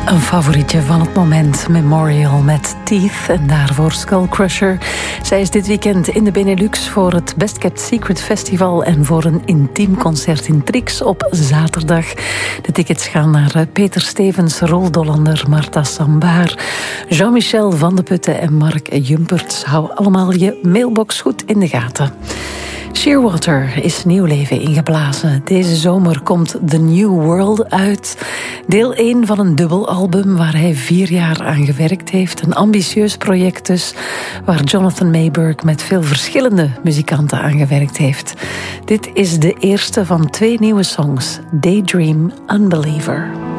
Een favorietje van het moment, Memorial met Teeth en daarvoor Skull Crusher. Zij is dit weekend in de Benelux voor het Best Kept Secret Festival en voor een intiem concert in Trix op zaterdag. De tickets gaan naar Peter Stevens, Roel Dollander, Marta Sambaar, Jean-Michel Van de Putten en Mark Jumperts. Hou allemaal je mailbox goed in de gaten. Shearwater is nieuw leven ingeblazen. Deze zomer komt The New World uit. Deel 1 van een dubbelalbum waar hij 4 jaar aan gewerkt heeft. Een ambitieus project dus, waar Jonathan Mayberg met veel verschillende muzikanten aan gewerkt heeft. Dit is de eerste van 2 nieuwe songs, Daydream Unbeliever.